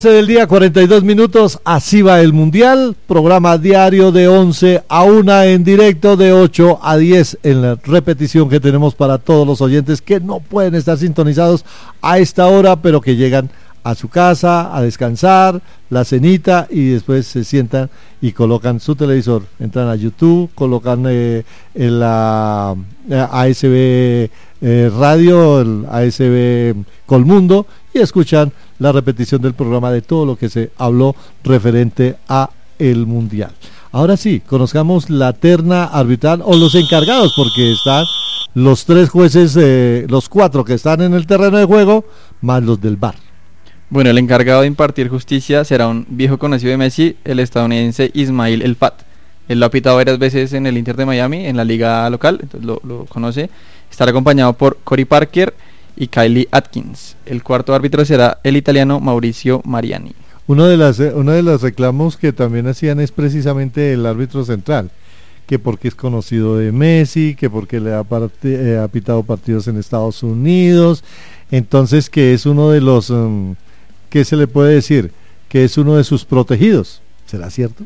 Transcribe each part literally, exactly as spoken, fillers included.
Del día, cuarenta y dos minutos, así va el Mundial, programa diario de once a una en directo, de ocho a diez en la repetición que tenemos para todos los oyentes que no pueden estar sintonizados a esta hora, pero que llegan a su casa a descansar, la cenita, y después se sientan y colocan su televisor, entran a YouTube, colocan eh, en la eh, A S B eh, Radio, el A S B Colmundo, y escuchan la repetición del programa de todo lo que se habló referente a el Mundial. Ahora sí, conozcamos la terna arbitral o los encargados, porque están los tres jueces, eh, los cuatro que están en el terreno de juego, más los del V A R. Bueno, el encargado de impartir justicia será un viejo conocido de Messi, el estadounidense Ismail El Fat. Él lo ha pitado varias veces en el Inter de Miami, en la liga local, entonces lo, lo conoce. Estará acompañado por Cory Parker y Kylie Atkins. El cuarto árbitro será el italiano Mauricio Mariani. Uno de las uno de los reclamos que también hacían es precisamente el árbitro central, que porque es conocido de Messi, que porque le ha, part- eh, ha pitado partidos en Estados Unidos, entonces que es uno de los, um, ¿qué se le puede decir? Que es uno de sus protegidos. ¿Será cierto?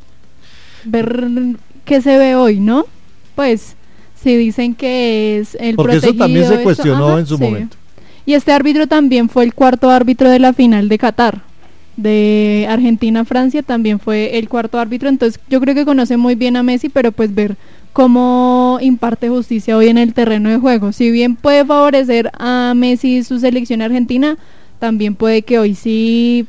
Ver qué se ve hoy, ¿no? Pues si dicen que es el porque protegido, eso también se cuestionó eso, ajá, en su sí. momento. Y este árbitro también fue el cuarto árbitro de la final de Qatar, de Argentina-Francia, también fue el cuarto árbitro, entonces yo creo que conoce muy bien a Messi, pero pues ver cómo imparte justicia hoy en el terreno de juego. Si bien puede favorecer a Messi y su selección argentina, también puede que hoy sí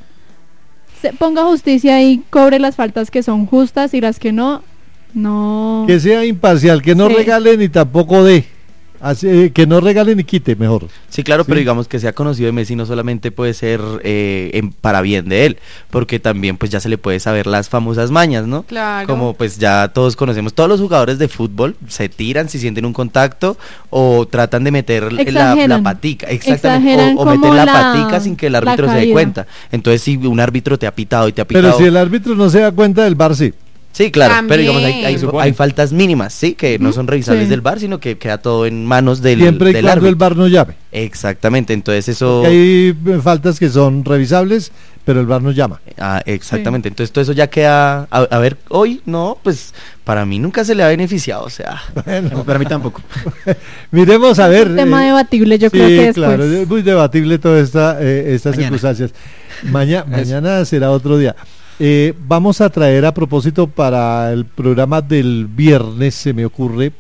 se ponga justicia y cobre las faltas que son justas, y las que no, no. Que sea imparcial, que no Sí. regale ni tampoco dé. Así, que no regale ni quite, mejor. Sí, claro, Sí. pero digamos que sea conocido de Messi no solamente puede ser eh, en, para bien de él, porque también pues ya se le puede saber las famosas mañas, ¿no? Claro. Como pues ya todos conocemos, todos los jugadores de fútbol se tiran si sienten un contacto o tratan de meter la, Exageran. la patica, exactamente, Exageran o, o meten como la, la- patica sin que el árbitro la se dé caída. cuenta. Entonces si un árbitro te ha pitado y te ha pitado... Pero si el árbitro no se da cuenta del V A R, sí. Sí, claro, También. pero digamos hay, hay, Se supone. hay faltas mínimas, sí, que no son revisables Sí. del V A R, sino que queda todo en manos del, Siempre y del cuando árbitro. el V A R no llame. Exactamente, entonces eso... Porque hay eh, faltas que son revisables, pero el V A R no llama. Ah, exactamente, entonces todo eso ya queda, a, a ver, hoy, no, pues para mí nunca se le ha beneficiado, o sea, Bueno, Para mí tampoco. miremos a ver. Es un tema eh, debatible, yo sí, creo que después. claro, es muy debatible todas esta, eh, estas Mañana. circunstancias. Maña- mañana será otro día. Eh, vamos a traer a propósito para el programa del viernes, se me ocurre,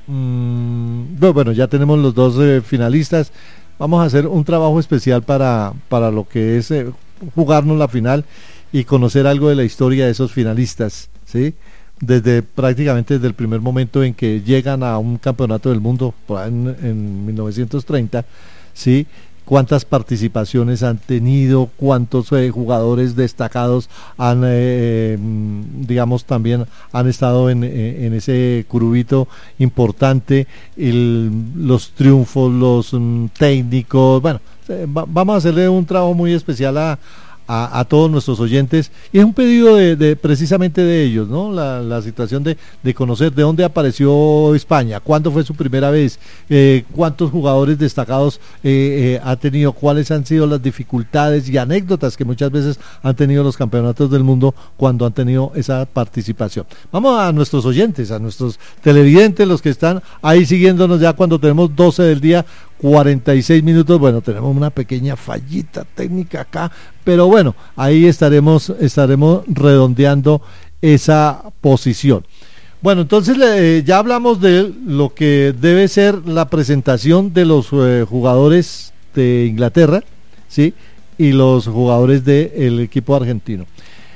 mmm, bueno, bueno, ya tenemos los dos eh, finalistas. Vamos a hacer un trabajo especial para, para lo que es eh, jugarnos la final y conocer algo de la historia de esos finalistas, ¿sí? Desde prácticamente desde el primer momento en que llegan a un campeonato del mundo, por ahí en, en mil novecientos treinta, ¿sí? Cuántas participaciones han tenido, cuántos eh, jugadores destacados han, eh, mm, digamos, también han estado en, eh, en ese curubito importante, el, los triunfos, los mm, técnicos, bueno, eh, va- vamos a hacerle un trabajo muy especial a, a, a todos nuestros oyentes, y es un pedido de, de precisamente de ellos, ¿no? La, la situación de, de conocer de dónde apareció España, cuándo fue su primera vez, eh, cuántos jugadores destacados eh, eh, ha tenido, cuáles han sido las dificultades y anécdotas que muchas veces han tenido los campeonatos del mundo cuando han tenido esa participación. Vamos a nuestros oyentes, a nuestros televidentes, los que están ahí siguiéndonos ya cuando tenemos doce del día, cuarenta y seis minutos. Bueno, tenemos una pequeña fallita técnica acá, pero bueno, ahí estaremos estaremos redondeando esa posición. Bueno, entonces eh, ya hablamos de lo que debe ser la presentación de los eh, jugadores de Inglaterra, ¿sí? Y los jugadores del equipo argentino.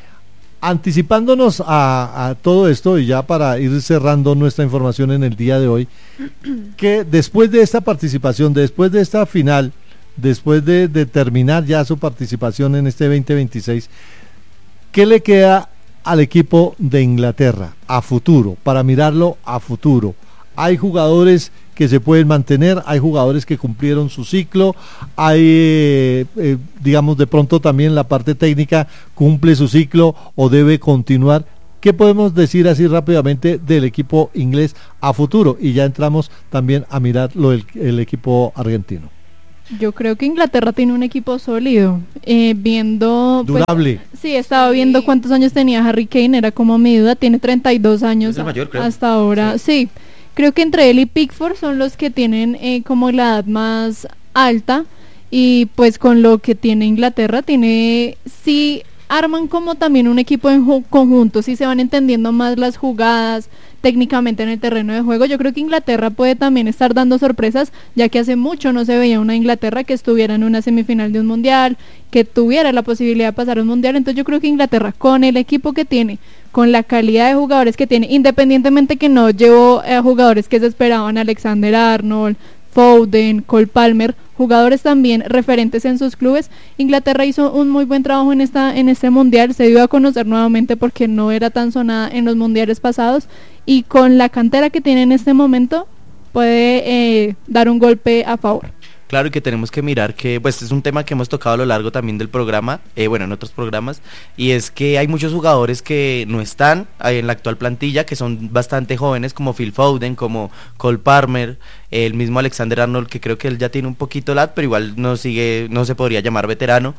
Anticipándonos a, a todo esto, y ya para ir cerrando nuestra información en el día de hoy, que después de esta participación, después de esta final, después de, de terminar ya su participación en este veinte veintiséis, ¿qué le queda al equipo de Inglaterra a futuro, para mirarlo a futuro? Hay jugadores que se pueden mantener, hay jugadores que cumplieron su ciclo, hay, eh, eh, digamos, de pronto también la parte técnica cumple su ciclo o debe continuar. ¿Qué podemos decir así rápidamente del equipo inglés a futuro? Y ya entramos también a mirar lo del el equipo argentino. Yo creo que Inglaterra tiene un equipo sólido, eh, viendo... Durable. Pues, sí, estaba viendo cuántos años tenía Harry Kane, era como mi duda, tiene treinta y dos años Es el mayor, creo. hasta ahora, sí. sí. Creo que entre él y Pickford son los que tienen eh, como la edad más alta, y pues con lo que tiene Inglaterra, tiene... sí arman como también un equipo en ju- conjunto, si se van entendiendo más las jugadas técnicamente en el terreno de juego. Yo creo que Inglaterra puede también estar dando sorpresas, ya que hace mucho no se veía una Inglaterra que estuviera en una semifinal de un mundial, que tuviera la posibilidad de pasar a un mundial. Entonces yo creo que Inglaterra, con el equipo que tiene, con la calidad de jugadores que tiene, independientemente que no llevó a eh, jugadores que se esperaban, Alexander Arnold, Foden, Cole Palmer, jugadores también referentes en sus clubes. Inglaterra hizo un muy buen trabajo en esta en este mundial, se dio a conocer nuevamente porque no era tan sonada en los mundiales pasados, y con la cantera que tiene en este momento puede eh, dar un golpe a favor. Claro, y que tenemos que mirar que, pues es un tema que hemos tocado a lo largo también del programa, eh, bueno, en otros programas, y es que hay muchos jugadores que no están en la actual plantilla, que son bastante jóvenes, como Phil Foden, como Cole Palmer, eh, el mismo Alexander Arnold, que creo que él ya tiene un poquito la edad, pero igual no sigue, no se podría llamar veterano,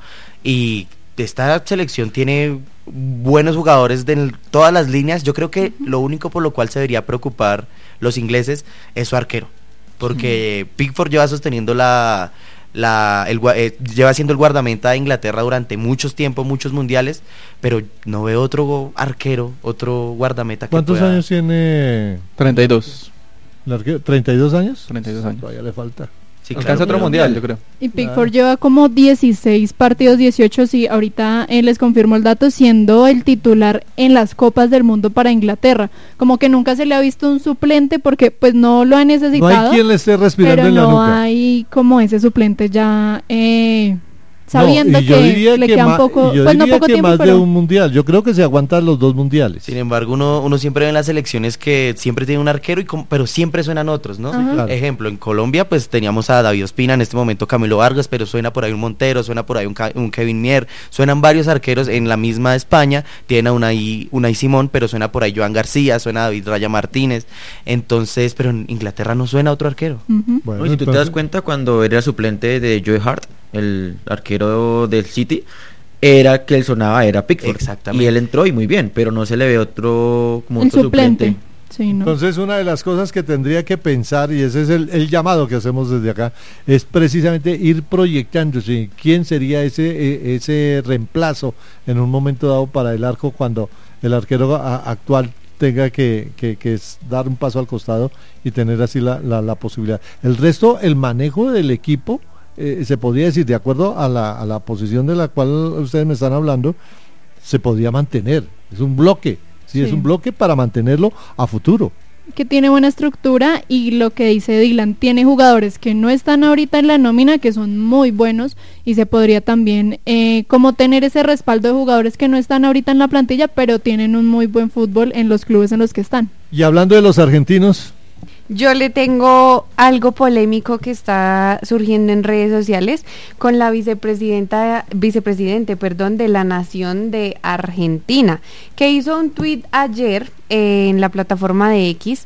y esta selección tiene buenos jugadores de todas las líneas. Yo creo que lo único por lo cual se debería preocupar los ingleses es su arquero, porque sí. Pickford lleva sosteniendo la, la el, eh, lleva siendo el guardameta de Inglaterra durante muchos tiempos, muchos mundiales, pero no veo otro arquero, otro guardameta que ¿Cuántos pueda... años tiene? treinta y dos. ¿El arquero? ¿treinta y dos años? treinta y dos años. Todavía le falta. Sí, Alcanza claro, otro pero- mundial, yo creo. Y Pickford Claro. lleva como dieciséis partidos, dieciocho, sí, ahorita eh, les confirmo el dato, siendo el titular en las Copas del Mundo para Inglaterra. Como que nunca se le ha visto un suplente porque pues no lo ha No necesitado, hay quien le esté respirando pero en la no nuca. hay como ese suplente ya eh, sabiendo No, y yo que diría le que queda ma- un poco, y yo pues no diría poco que tiempo, más de pero un mundial. Yo creo que se aguantan los dos mundiales. Sin embargo, uno, uno siempre ve en las selecciones que siempre tiene un arquero, y com- pero siempre suenan otros, ¿no? Ajá. Claro. Ejemplo, en Colombia pues teníamos a David Ospina, en este momento Camilo Vargas, pero suena por ahí un Montero, suena por ahí un, Ca- un Kevin Mier, suenan varios arqueros. En la misma España tienen a Unai, Unai Simón, pero suena por ahí Joan García, suena David Raya Martínez. Entonces, pero en Inglaterra no suena otro arquero. ujú. Bueno, No, y si tú te entonces- das cuenta, cuando era suplente de Joe Hart, el arquero del City, era que él sonaba, era Pickford. Exactamente. Y él entró y muy bien, pero no se le ve otro como El otro suplente. suplente. Sí, no. Entonces, una de las cosas que tendría que pensar, y ese es el, el llamado que hacemos desde acá, es precisamente ir proyectándose quién sería ese eh, ese reemplazo en un momento dado para el arco cuando el arquero a- actual tenga que, que, que es dar un paso al costado y tener así la, la, la posibilidad. El resto, el manejo del equipo, eh, se podría decir, de acuerdo a la, a la posición de la cual ustedes me están hablando, se podría mantener. Es un bloque. Sí, es Sí. un bloque para mantenerlo a futuro. Que tiene buena estructura, y lo que dice Dylan, tiene jugadores que no están ahorita en la nómina, que son muy buenos, y se podría también eh, como tener ese respaldo de jugadores que no están ahorita en la plantilla, pero tienen un muy buen fútbol en los clubes en los que están. Y hablando de los argentinos, Yo le tengo algo polémico que está surgiendo en redes sociales con la vicepresidenta, vicepresidente, perdón, de la Nación de Argentina, que hizo un tuit ayer eh, en la plataforma de X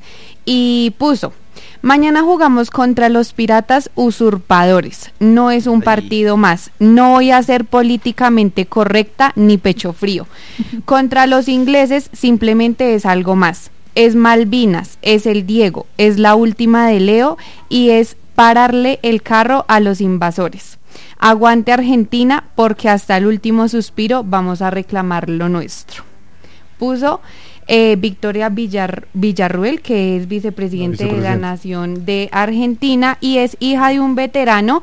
y puso: mañana jugamos contra los piratas usurpadores, no es un Ay. partido más, no voy a ser políticamente correcta ni pecho frío. Contra los ingleses simplemente es algo más. Es Malvinas, es el Diego, es la última de Leo y es pararle el carro a los invasores. Aguante Argentina, porque hasta el último suspiro vamos a reclamar lo nuestro. Puso eh, Victoria Villar, Villarruel, que es vicepresidente La de la vicepresidenta. Nación de Argentina y es hija de un veterano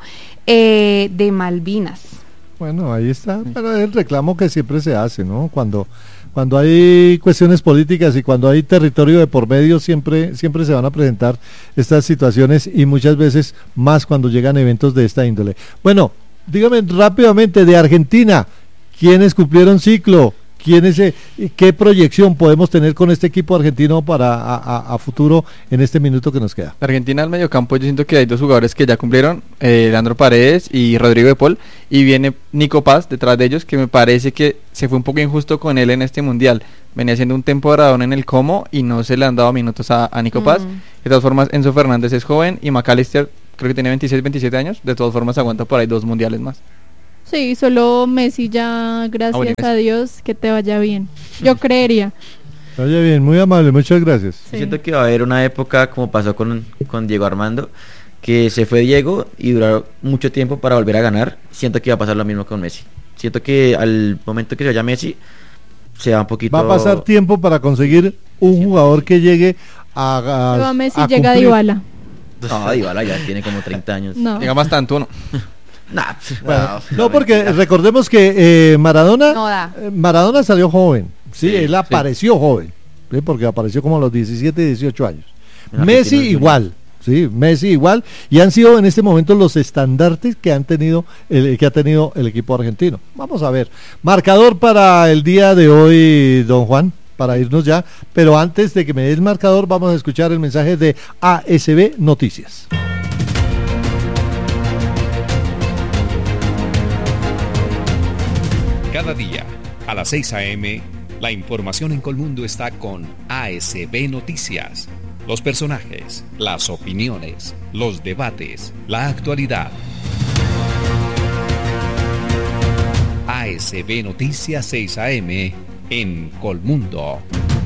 eh, de Malvinas. bueno, ahí está, pero es el reclamo que siempre se hace, ¿no? Cuando cuando hay cuestiones políticas y cuando hay territorio de por medio, siempre siempre se van a presentar estas situaciones, y muchas veces más cuando llegan eventos de esta índole. Bueno, dígame rápidamente de Argentina, ¿quiénes cumplieron ciclo? ¿Quiénes, eh, qué proyección podemos tener con este equipo argentino para a, a- a futuro en este minuto que nos queda? Argentina al mediocampo, yo siento que hay dos jugadores que ya cumplieron, eh, Leandro Paredes y Rodrigo de Paul, y viene Nico Paz detrás de ellos, que me parece que se fue un poco injusto con él en este mundial. Venía haciendo un temporadón en el Como y no se le han dado minutos a, a Nico Paz. Mm. De todas formas, Enzo Fernández es joven y McAllister creo que tiene veintiséis, veintisiete años, de todas formas aguanta por ahí dos mundiales más. Sí, solo Messi ya, gracias Ah, bueno, a Dios, que te vaya bien. Yo creería. Oye, bien, muy amable, muchas gracias. Sí. Siento que va a haber una época como pasó con, con Diego Armando, que se fue Diego y duró mucho tiempo para volver a ganar. Siento que va a pasar lo mismo con Messi. Siento que al momento que se vaya Messi, se va un poquito... Va a pasar tiempo para conseguir un jugador que llegue a, a, Luego Messi a llega cumplir. Dybala. No, Dybala ya tiene como treinta años. No. Llega más tanto, ¿no? Nah, Bueno, no, no, porque mentira. recordemos que eh, Maradona No da. eh, Maradona salió joven, sí, Sí, él sí. apareció joven, ¿sí? Porque apareció como a los diecisiete, dieciocho años. En Messi Argentina, igual, sí, Messi igual, y han sido en este momento los estandartes que han tenido el, que ha tenido el equipo argentino. Vamos a ver, marcador para el día de hoy, don Juan, para irnos ya, pero antes de que me dé el marcador vamos a escuchar el mensaje de A S B Noticias. Cada día, a las seis a eme, la información en Colmundo está con A S B Noticias. Los personajes, las opiniones, los debates, la actualidad. A S B Noticias seis a eme en Colmundo.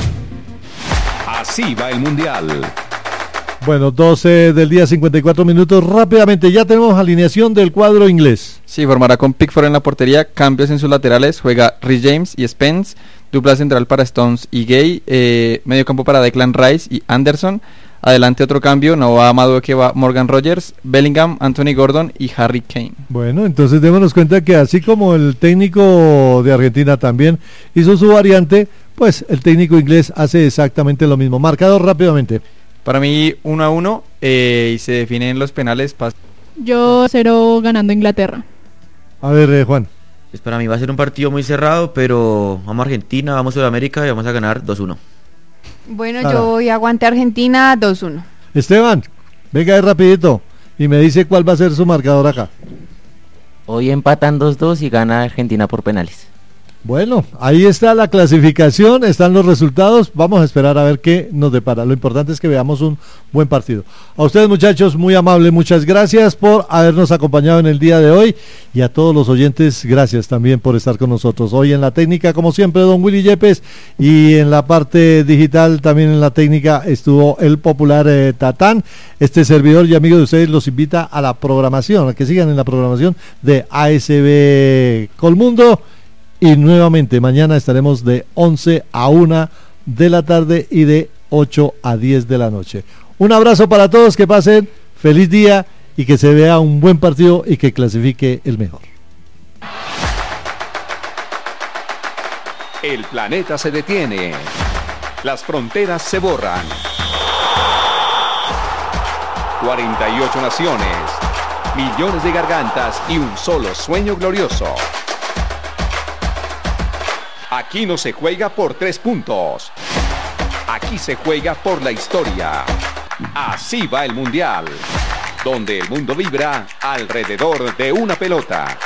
Así va el Mundial. Bueno, doce del día, cincuenta y cuatro minutos. Rápidamente, ya tenemos alineación del cuadro inglés. Sí, formará con Pickford en la portería, cambios en sus laterales, juega Rhys James y Spence, dupla central para Stones y Gay, eh, medio campo para Declan Rice y Anderson, adelante otro cambio, no va Madueke, va Morgan Rogers, Bellingham, Anthony Gordon y Harry Kane. Bueno, entonces démonos cuenta que así como el técnico de Argentina también hizo su variante, pues el técnico inglés hace exactamente lo mismo. Marcador rápidamente. Para mí uno a uno eh, y se definen los penales. pas- Yo cero ganando Inglaterra. A ver, eh, Juan. Pues para mí va a ser un partido muy cerrado, pero vamos a Argentina, vamos a Sudamérica y vamos a ganar dos uno. Bueno, Sara. yo voy a aguante Argentina dos uno. Esteban, venga ahí rapidito y me dice cuál va a ser su marcador acá. Hoy empatan dos dos y gana Argentina por penales. Bueno, ahí está la clasificación, están los resultados, vamos a esperar a ver qué nos depara. Lo importante es que veamos un buen partido. A ustedes muchachos, muy amable, muchas gracias por habernos acompañado en el día de hoy y a todos los oyentes, gracias también por estar con nosotros. Hoy en la técnica, como siempre, don Willy Yepes, y en la parte digital, también en la técnica, estuvo el popular eh, Tatán. Este servidor y amigo de ustedes los invita a la programación, a que sigan en la programación de A S B Colmundo. Y nuevamente mañana estaremos de once a una de la tarde y de ocho a diez de la noche. Un abrazo para todos, que pasen feliz día y que se vea un buen partido y que clasifique el mejor. El planeta se detiene. Las fronteras se borran. cuarenta y ocho naciones, millones de gargantas y un solo sueño glorioso. Aquí no se juega por tres puntos. Aquí se juega por la historia. Así va el Mundial, donde el mundo vibra alrededor de una pelota.